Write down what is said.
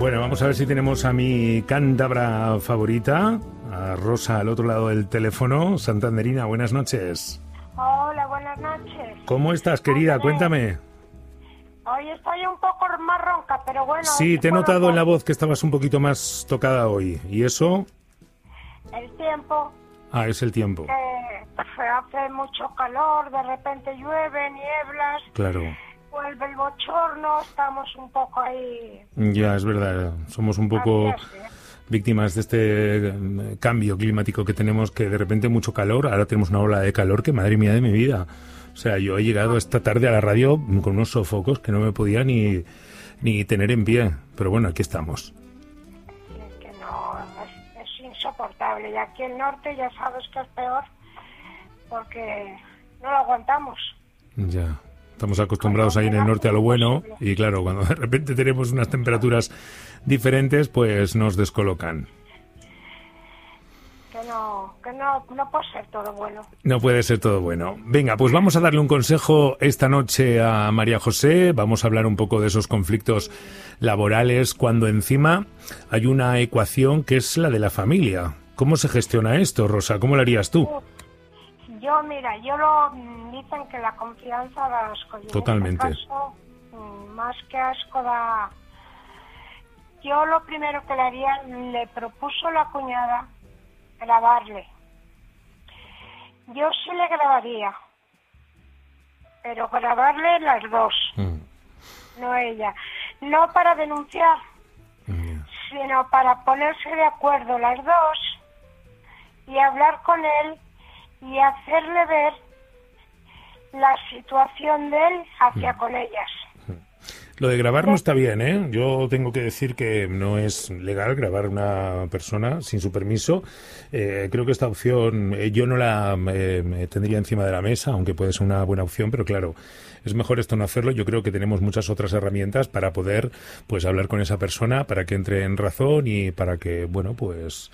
Bueno, vamos a ver si tenemos a mi cántabra favorita, a Rosa al otro lado del teléfono. Santanderina, buenas noches. Hola, buenas noches. ¿Cómo estás, querida? Cuéntame. Hoy estoy un poco más ronca, pero bueno... Sí, te he notado en la voz que estabas un poquito más tocada hoy. ¿Y eso? El tiempo. Ah, es el tiempo. Hace mucho calor, de repente llueve, nieblas... Claro. Vuelve el bochorno, estamos un poco ahí... Ya, es verdad. Somos un poco víctimas de este cambio climático que tenemos, que de repente mucho calor. Ahora tenemos una ola de calor que, madre mía de mi vida... O sea, yo he llegado esta tarde a la radio con unos sofocos que no me podía ni tener en pie. Pero bueno, aquí estamos. Es que no, es insoportable. Y aquí el norte ya sabes que es peor porque no lo aguantamos. Ya, estamos acostumbrados ahí en el norte a lo bueno y claro, cuando de repente tenemos unas temperaturas diferentes, pues nos descolocan. Que no puede ser todo bueno. No puede ser todo bueno. Venga, pues vamos a darle un consejo esta noche a María José. Vamos a hablar un poco de esos conflictos laborales cuando encima hay una ecuación que es la de la familia. ¿Cómo se gestiona esto, Rosa? ¿Cómo lo harías tú? Dicen que la confianza da asco. Totalmente. En este caso, más que asco da... Yo lo primero que le haría, le propuso la cuñada grabarle. Yo sí le grabaría, pero grabarle las dos, no ella. No para denunciar, sino para ponerse de acuerdo las dos y hablar con él y hacerle ver la situación de él hacia con ellas. Lo de grabar no está bien, ¿eh? Yo tengo que decir que no es legal grabar a una persona sin su permiso. Creo que esta opción yo no la tendría encima de la mesa, aunque puede ser una buena opción, pero claro, es mejor esto no hacerlo. Yo creo que tenemos muchas otras herramientas para poder pues hablar con esa persona, para que entre en razón y para que, bueno, pues